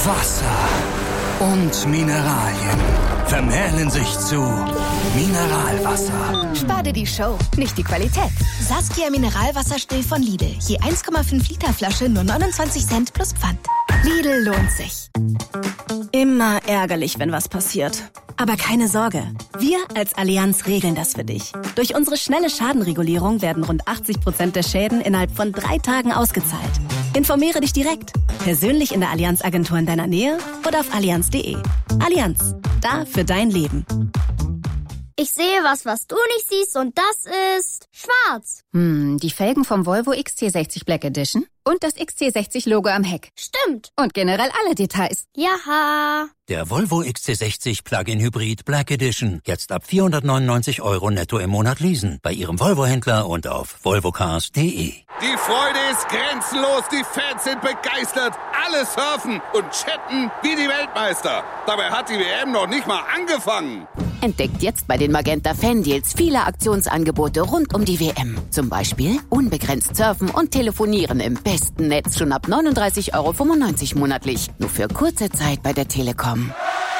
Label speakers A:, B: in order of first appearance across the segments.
A: Wasser und Mineralien vermählen sich zu Mineralwasser.
B: Spar dir die Show, nicht die Qualität. Saskia Mineralwasser still von Lidl. Je 1,5 Liter Flasche nur 29 Cent plus Pfand. Lidl lohnt sich.
C: Immer ärgerlich, wenn was passiert. Aber keine Sorge, wir als Allianz regeln das für dich. Durch unsere schnelle Schadenregulierung werden rund 80% der Schäden innerhalb von 3 Tagen ausgezahlt. Informiere dich direkt, persönlich in der Allianz-Agentur in deiner Nähe oder auf allianz.de. Allianz, da für dein Leben.
D: Ich sehe was du nicht siehst und das ist schwarz.
E: Die Felgen vom Volvo XC60 Black Edition und das XC60-Logo am Heck.
D: Stimmt.
E: Und generell alle Details.
D: Jaha.
A: Der Volvo XC60 Plug-in Hybrid Black Edition. Jetzt ab 499 € netto im Monat leasen. Bei Ihrem Volvo-Händler und auf volvocars.de.
F: Die Freude ist grenzenlos, die Fans sind begeistert. Alle surfen und chatten wie die Weltmeister. Dabei hat die WM noch nicht mal angefangen.
G: Entdeckt jetzt bei den Magenta Fan Deals viele Aktionsangebote rund um die WM. Zum Beispiel unbegrenzt surfen und telefonieren im besten Netz schon ab 39,95 € monatlich. Nur für kurze Zeit bei der Telekom.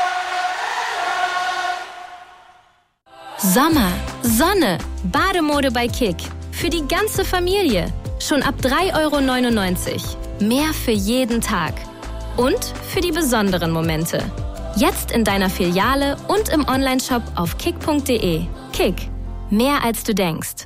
H: Sommer, Sonne, Bademode bei Kick. Für die ganze Familie. Schon ab 3,99 €. Mehr für jeden Tag. Und für die besonderen Momente. Jetzt in deiner Filiale und im Onlineshop auf kick.de. Kick. Mehr als du denkst.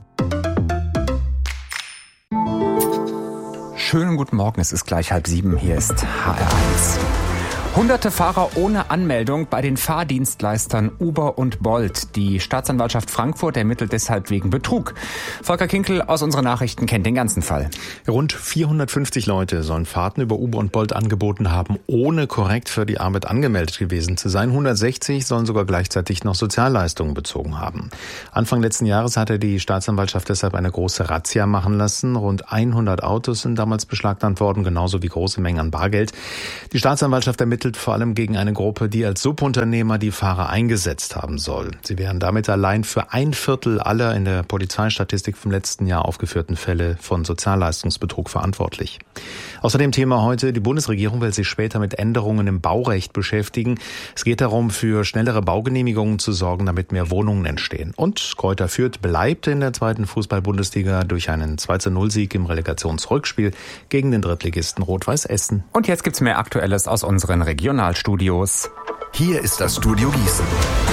I: Schönen guten Morgen, es ist gleich 6:30. Hier ist HR1. Hunderte Fahrer ohne Anmeldung bei den Fahrdienstleistern Uber und Bolt. Die Staatsanwaltschaft Frankfurt ermittelt deshalb wegen Betrug. Volker Kinkel aus unseren Nachrichten kennt den ganzen Fall.
J: Rund 450 Leute sollen Fahrten über Uber und Bolt angeboten haben, ohne korrekt für die Arbeit angemeldet gewesen zu sein. 160 sollen sogar gleichzeitig noch Sozialleistungen bezogen haben. Anfang letzten Jahres hatte die Staatsanwaltschaft deshalb eine große Razzia machen lassen. Rund 100 Autos sind damals beschlagnahmt worden, genauso wie große Mengen an Bargeld. Die Staatsanwaltschaft ermittelt vor allem gegen eine Gruppe, die als Subunternehmer die Fahrer eingesetzt haben soll. Sie wären damit allein für 1/4 aller in der Polizeistatistik vom letzten Jahr aufgeführten Fälle von Sozialleistungsbetrug verantwortlich. Außerdem Thema heute, die Bundesregierung will sich später mit Änderungen im Baurecht beschäftigen. Es geht darum, für schnellere Baugenehmigungen zu sorgen, damit mehr Wohnungen entstehen. Und Greuther Fürth bleibt in der 2. Fußball-Bundesliga durch einen 2:0-Sieg im Relegationsrückspiel gegen den Drittligisten Rot-Weiß Essen.
I: Und jetzt gibt's mehr Aktuelles aus unseren Regionalstudios.
K: Hier ist das Studio Gießen.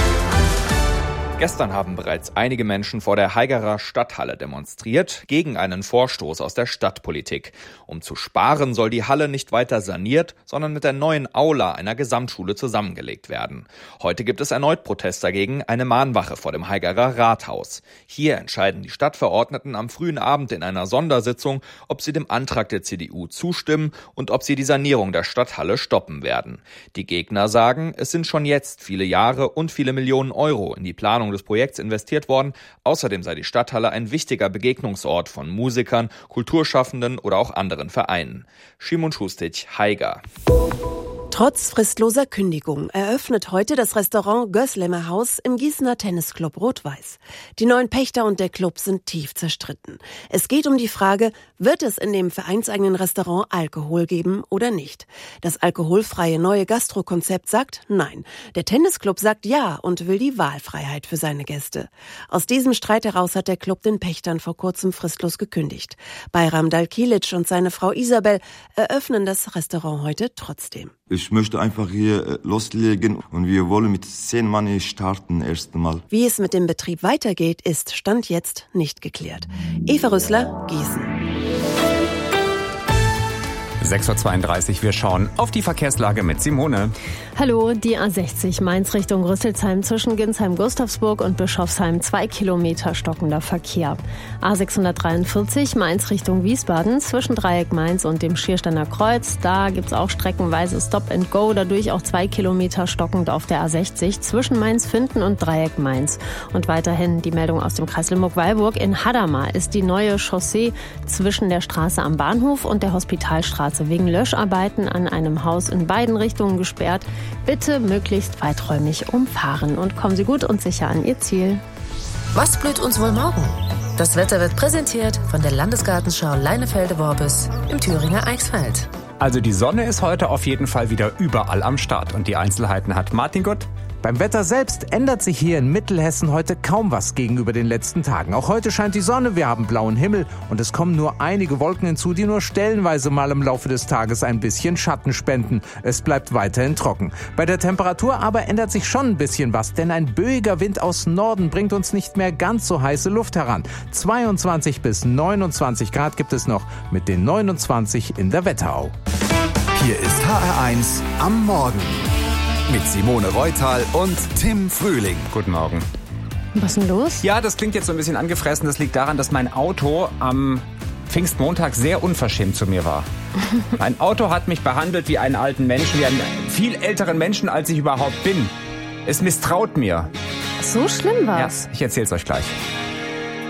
L: Gestern haben bereits einige Menschen vor der Haigerer Stadthalle demonstriert gegen einen Vorstoß aus der Stadtpolitik. Um zu sparen, soll die Halle nicht weiter saniert, sondern mit der neuen Aula einer Gesamtschule zusammengelegt werden. Heute gibt es erneut Protest dagegen, eine Mahnwache vor dem Haigerer Rathaus. Hier entscheiden die Stadtverordneten am frühen Abend in einer Sondersitzung, ob sie dem Antrag der CDU zustimmen und ob sie die Sanierung der Stadthalle stoppen werden. Die Gegner sagen, es sind schon jetzt viele Jahre und viele Millionen Euro in die Planung des Projekts investiert worden. Außerdem sei die Stadthalle ein wichtiger Begegnungsort von Musikern, Kulturschaffenden oder auch anderen Vereinen. Szymon Schustic, Haiger.
M: Trotz fristloser Kündigung eröffnet heute das Restaurant Gößlemer Haus im Gießener Tennisclub Rot-Weiß. Die neuen Pächter und der Club sind tief zerstritten. Es geht um die Frage, wird es in dem vereinseigenen Restaurant Alkohol geben oder nicht? Das alkoholfreie neue Gastrokonzept sagt nein. Der Tennisclub sagt ja und will die Wahlfreiheit für seine Gäste. Aus diesem Streit heraus hat der Club den Pächtern vor kurzem fristlos gekündigt. Bayram Dalkilic und seine Frau Isabel eröffnen das Restaurant heute trotzdem.
N: Ich möchte einfach hier loslegen und wir wollen mit 10 Mann starten erst einmal.
M: Wie es mit dem Betrieb weitergeht, ist Stand jetzt nicht geklärt. Eva Rüssler, Gießen.
I: 6:32 Uhr, wir schauen auf die Verkehrslage mit Simone.
O: Hallo, die A60 Mainz Richtung Rüsselsheim zwischen Ginsheim-Gustavsburg und Bischofsheim 2 Kilometer stockender Verkehr. A643 Mainz Richtung Wiesbaden zwischen Dreieck Mainz und dem Schiersteiner Kreuz. Da gibt's auch streckenweise Stop and Go, dadurch auch 2 Kilometer stockend auf der A60 zwischen Mainz-Fünten und Dreieck Mainz. Und weiterhin die Meldung aus dem Kreis Limburg-Weilburg. In Hadamar ist die neue Chaussee zwischen der Straße am Bahnhof und der Hospitalstraße wegen Löscharbeiten an einem Haus in beiden Richtungen gesperrt. Bitte möglichst weiträumig umfahren und kommen Sie gut und sicher an Ihr Ziel.
P: Was blüht uns wohl morgen? Das Wetter wird präsentiert von der Landesgartenschau Leinefelde-Worbis im Thüringer Eichsfeld.
I: Also die Sonne ist heute auf jeden Fall wieder überall am Start. Und die Einzelheiten hat Martin Gott.
Q: Beim Wetter selbst ändert sich hier in Mittelhessen heute kaum was gegenüber den letzten Tagen. Auch heute scheint die Sonne, wir haben blauen Himmel und es kommen nur einige Wolken hinzu, die nur stellenweise mal im Laufe des Tages ein bisschen Schatten spenden. Es bleibt weiterhin trocken. Bei der Temperatur aber ändert sich schon ein bisschen was, denn ein böiger Wind aus Norden bringt uns nicht mehr ganz so heiße Luft heran. 22 bis 29 Grad gibt es noch mit den 29 in der Wetterau.
K: Hier ist HR1 am Morgen. Mit Simone Reutal und Tim Frühling.
I: Guten Morgen.
O: Was ist denn los?
I: Ja, das klingt jetzt so ein bisschen angefressen. Das liegt daran, dass mein Auto am Pfingstmontag sehr unverschämt zu mir war. Mein Auto hat mich behandelt wie einen alten Menschen, wie einen viel älteren Menschen, als ich überhaupt bin. Es misstraut mir.
O: So schlimm war's?
I: Ja, ich erzähl's euch gleich.